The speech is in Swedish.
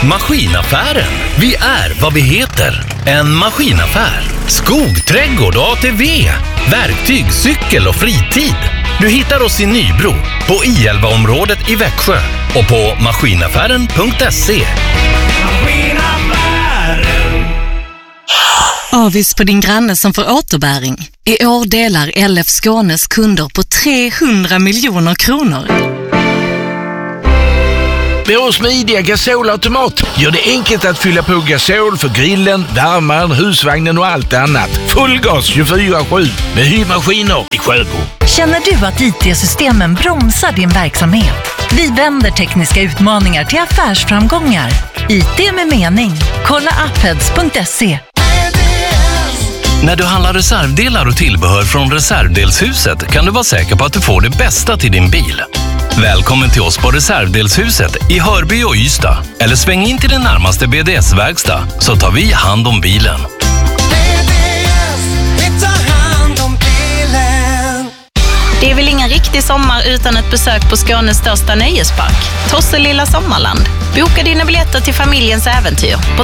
Maskinaffären. Vi är vad vi heter. En maskinaffär. Skog, trädgård och ATV. Verktyg, cykel och fritid. Du hittar oss i Nybro, på I11-området i Växjö och på maskinaffären.se. Avis på din granne som får återbäring. I år delar LF Skånes kunder på 300 miljoner kronor. Vår smidiga gasolautomat gör det enkelt att fylla på gasol för grillen, värmaren, husvagnen och allt annat. Fullgas 24/7 med hyrmaskiner i Sjöbo. Känner du att IT-systemen bromsar din verksamhet? Vi vänder tekniska utmaningar till affärsframgångar. IT med mening. Kolla appheads.se. När du handlar reservdelar och tillbehör från Reservdelshuset kan du vara säker på att du får det bästa till din bil. Välkommen till oss på Reservdelshuset i Hörby och Ystad. Eller sväng in till den närmaste BDS-verkstad så tar vi hand om bilen. Det är väl ingen riktig sommar utan ett besök på Skånes största nöjespark, Tosselilla Sommarland. Boka dina biljetter till familjens äventyr på